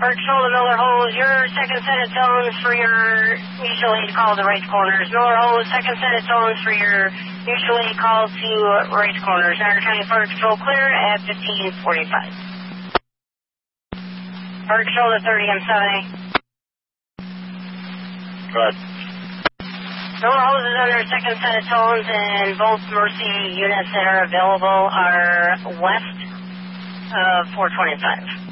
Park Shoulder, Miller Hose, your second set of tones for your mutual aid call to race corners. Miller Hose, second set of tones for your mutual aid call to race corners. Niagara County Fire Control clear at 15:45. Park Shoulder 30, I'm 70. Good. Miller Hose is on their second set of tones, and both Mercy units that are available are west of 425.